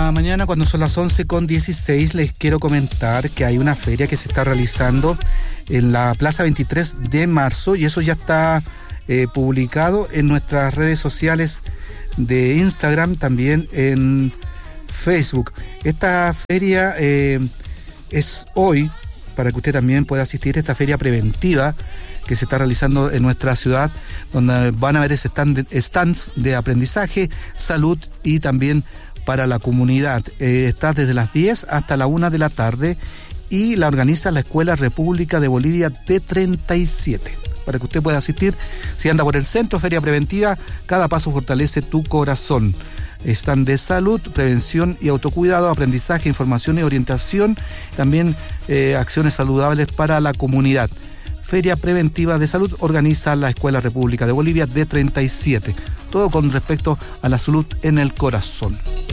la mañana, cuando son las 11:16, les quiero comentar que hay una feria que se está realizando en la Plaza 23 de marzo y eso ya está publicado en nuestras redes sociales de Instagram, también en Facebook. Esta feria es hoy, para que usted también pueda asistir a esta feria preventiva que se está realizando en nuestra ciudad, donde van a haber stands de aprendizaje, salud y también para la comunidad. Está desde las 10 hasta la 1 de la tarde y la organiza la Escuela República de Bolivia D37. Para que usted pueda asistir, si anda por el centro, feria preventiva, cada paso fortalece tu corazón. Están de salud, prevención y autocuidado, aprendizaje, información y orientación, también acciones saludables para la comunidad. Feria Preventiva de Salud organiza la Escuela República de Bolivia D37. Todo con respecto a la salud en el corazón.